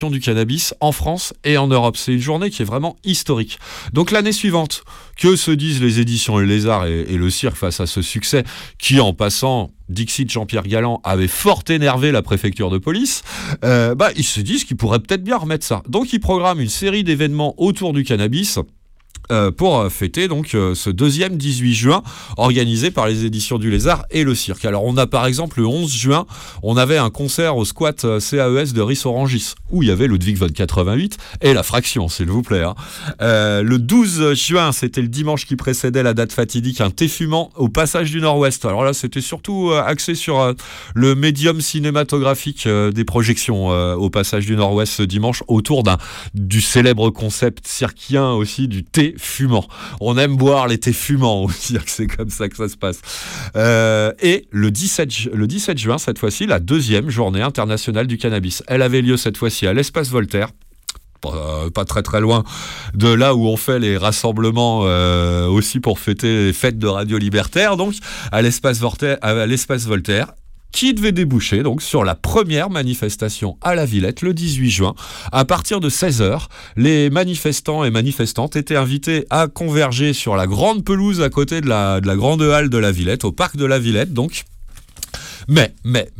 du cannabis en France et en Europe. C'est une journée qui est vraiment historique. Donc l'année suivante, que se disent les éditions Le Lézard et le cirque face à ce succès qui, en passant, dixit Jean-Pierre Galland, avait fort énervé la préfecture de police, ils se disent qu'ils pourraient peut-être bien remettre ça. Donc ils programment une série d'événements autour du cannabis pour fêter donc ce deuxième 18 juin organisé par les éditions du Lézard et le cirque. Alors on a par exemple le 11 juin, on avait un concert au squat CAES de Ris-Orangis où il y avait Ludwig von 88 et la fraction, s'il vous plaît. Le 12 juin, c'était le dimanche qui précédait la date fatidique, un thé fumant au Passage du Nord-Ouest. Alors là, c'était surtout axé sur le médium cinématographique des projections au Passage du Nord-Ouest ce dimanche autour du célèbre concept cirquien aussi du thé fumant. On aime boire les thés fumants aussi, c'est comme ça que ça se passe. Et le 17 juin, cette fois-ci, la deuxième journée internationale du cannabis. Elle avait lieu cette fois-ci à l'Espace Voltaire. Pas très très loin de là où on fait les rassemblements aussi pour fêter les fêtes de Radio Libertaire, donc à l'Espace Voltaire, qui devait déboucher donc sur la première manifestation à la Villette le 18 juin. À partir de 16h, les manifestants et manifestantes étaient invités à converger sur la grande pelouse à côté de la grande halle de la Villette, au parc de la Villette donc. Mais,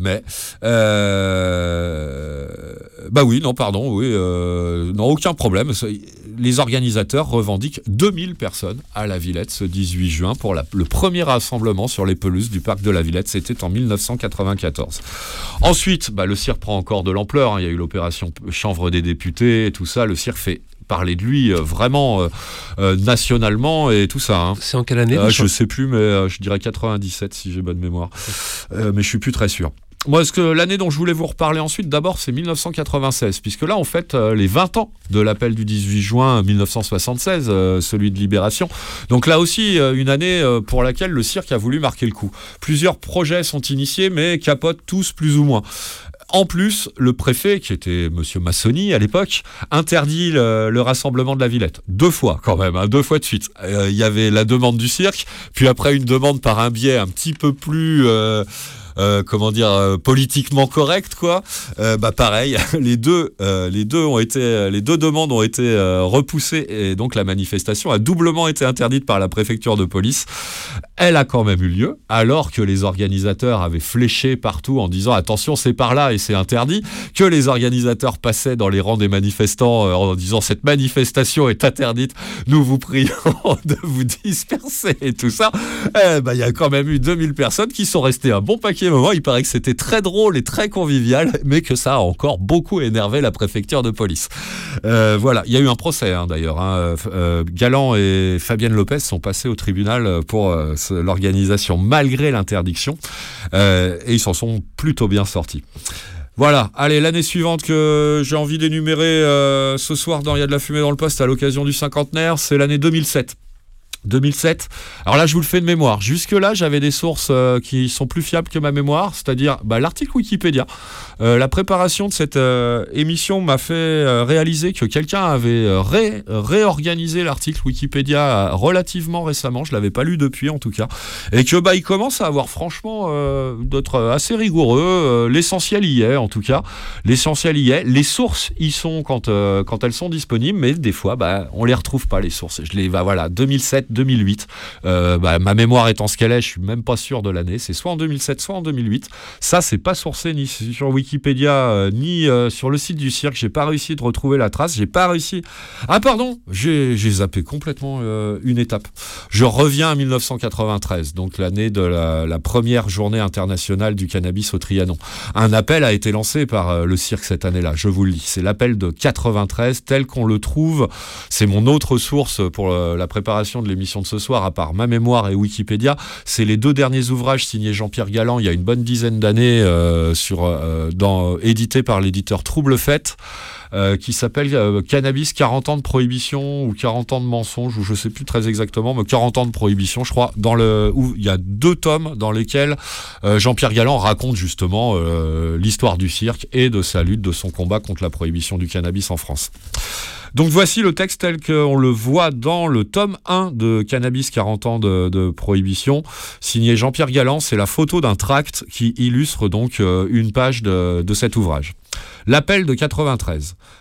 aucun problème. Les organisateurs revendiquent 2000 personnes à la Villette ce 18 juin pour le premier rassemblement sur les pelouses du parc de la Villette. C'était en 1994. Ensuite, le cirque prend encore de l'ampleur. Il y a eu l'opération Chanvre des députés et tout ça. Le cirque fait parler de lui vraiment nationalement et tout ça. C'est en quelle année je sais plus, mais je dirais 97 si j'ai bonne mémoire. Mais je suis plus très sûr. Moi, l'année dont je voulais vous reparler ensuite, d'abord, c'est 1996, puisque là, on fête les 20 ans de l'appel du 18 juin 1976, celui de Libération. Donc là aussi, une année pour laquelle le cirque a voulu marquer le coup. Plusieurs projets sont initiés, mais capotent tous plus ou moins. En plus, le préfet, qui était Monsieur Massoni à l'époque, interdit le rassemblement de la Villette. 2 fois quand même, 2 fois de suite. Il y avait la demande du cirque, puis après une demande par un biais un petit peu plus... politiquement correct quoi. Pareil, les deux demandes ont été repoussées et donc la manifestation a doublement été interdite par la préfecture de police. Elle a quand même eu lieu alors que les organisateurs avaient fléché partout en disant attention c'est par là et c'est interdit, que les organisateurs passaient dans les rangs des manifestants en disant cette manifestation est interdite, nous vous prions de vous disperser et tout ça. Il y a quand même eu 2000 personnes qui sont restées un bon paquet moment. Il paraît que c'était très drôle et très convivial, mais que ça a encore beaucoup énervé la préfecture de police. Voilà, il y a eu un procès d'ailleurs. Galland et Fabienne Lopez sont passés au tribunal pour l'organisation malgré l'interdiction, et ils s'en sont plutôt bien sortis. Voilà, allez, l'année suivante que j'ai envie d'énumérer ce soir dans Il y a de la fumée dans le poste à l'occasion du cinquantenaire, c'est l'année 2007. 2007. Alors là, je vous le fais de mémoire. Jusque-là, j'avais des sources qui sont plus fiables que ma mémoire, c'est-à-dire l'article Wikipédia. La préparation de cette émission m'a fait réaliser que quelqu'un avait réorganisé l'article Wikipédia relativement récemment. Je l'avais pas lu depuis, en tout cas. Et que il commence à avoir franchement d'être assez rigoureux. L'essentiel y est, en tout cas. L'essentiel y est. Les sources y sont quand elles sont disponibles, mais des fois, on les retrouve pas, les sources. 2007, 2008. Ma mémoire étant ce qu'elle est, je suis même pas sûr de l'année. C'est soit en 2007, soit en 2008. Ça, c'est pas sourcé ni sur Wikipédia, ni sur le site du cirque. J'ai pas réussi de retrouver la trace. J'ai pas réussi. Ah, pardon, j'ai zappé complètement une étape. Je reviens à 1993, donc l'année de la première journée internationale du cannabis au Trianon. Un appel a été lancé par le cirque cette année-là. Je vous le dis. C'est l'appel de 93 tel qu'on le trouve. C'est mon autre source pour la préparation de l'émission de ce soir, à part ma mémoire et Wikipédia. C'est les 2 derniers ouvrages signés Jean-Pierre Galland il y a une bonne dizaine d'années, édités par l'éditeur Trouble Fête, qui s'appelle Cannabis 40 ans de prohibition ou 40 ans de mensonges, ou je sais plus très exactement, mais 40 ans de prohibition, je crois, où il y a 2 tomes dans lesquels Jean-Pierre Galland raconte justement l'histoire du cirque et de sa lutte, de son combat contre la prohibition du cannabis en France. Donc voici le texte tel qu'on le voit dans le tome 1 de Cannabis 40 ans de prohibition, signé Jean-Pierre Galland. C'est la photo d'un tract qui illustre donc une page de cet ouvrage. L'appel de 93.